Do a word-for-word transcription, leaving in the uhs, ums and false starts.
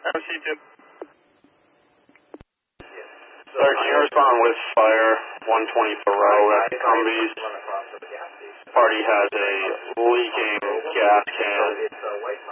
Sir, can you respond with fire one twenty Thoreau at Cumbies? Party has a leaking gas can.